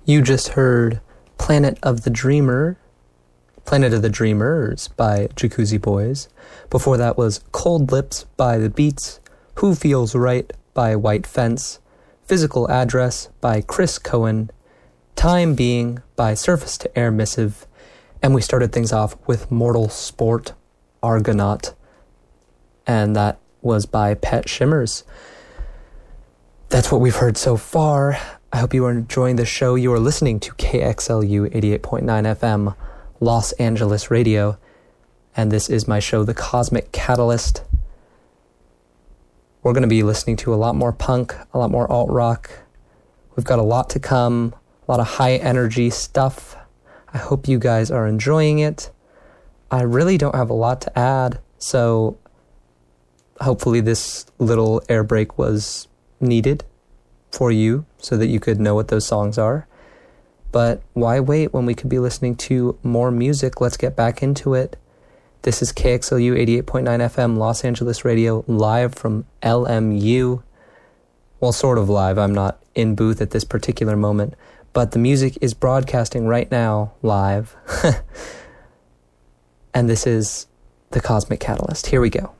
You just heard Planet of the Dreamers by Jacuzzi Boys. Before that was Cold Lips by The Beats, Who Feels Right by White Fence, Physical Address by Chris Cohen, Time Being by Surface to Air Missive, and we started things off with Mortal Sport, Argonaut, and that was by Pet Shimmers. That's what we've heard so far. I hope you are enjoying the show. You are listening to KXLU 88.9 FM, Los Angeles Radio, and this is my show, The Cosmic Catalyst. We're going to be listening to a lot more punk, a lot more alt-rock. We've got a lot to come, a lot of high-energy stuff. I hope you guys are enjoying it. I really don't have a lot to add, so hopefully this little air break was needed for you so that you could know what those songs are. But why wait when we could be listening to more music? Let's get back into it. This is KXLU 88.9 FM, Los Angeles Radio, live from LMU. Well, sort of live. I'm not in booth at this particular moment, but the music is broadcasting right now live. And this is The Cosmic Catalyst. Here we go.